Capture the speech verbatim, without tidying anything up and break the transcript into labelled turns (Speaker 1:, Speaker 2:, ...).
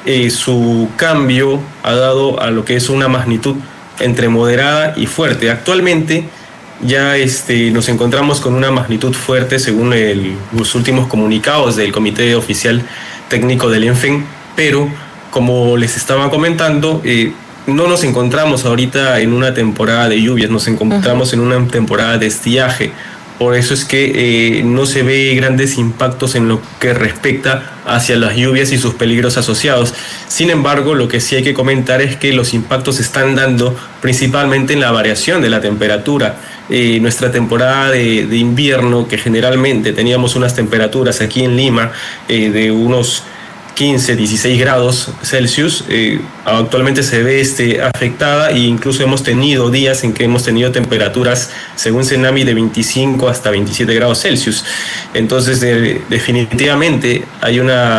Speaker 1: eh, su cambio ha dado a lo que es una magnitud entre moderada y fuerte. Actualmente ya este, nos encontramos con una magnitud fuerte según el, los últimos comunicados del Comité Oficial Técnico del ENFEN, pero como les estaba comentando, eh, no nos encontramos ahorita en una temporada de lluvias, nos encontramos uh-huh. en una temporada de estiaje. Por eso es que eh, no se ve grandes impactos en lo que respecta hacia las lluvias y sus peligros asociados. Sin embargo, lo que sí hay que comentar es que los impactos se están dando principalmente en la variación de la temperatura. Eh, nuestra temporada de, de invierno, que generalmente teníamos unas temperaturas aquí en Lima eh, de unos quince, dieciséis grados Celsius, eh, actualmente se ve este, afectada, e incluso hemos tenido días en que hemos tenido temperaturas, según Cenami, de veinticinco hasta veintisiete grados Celsius. Entonces, eh, definitivamente hay una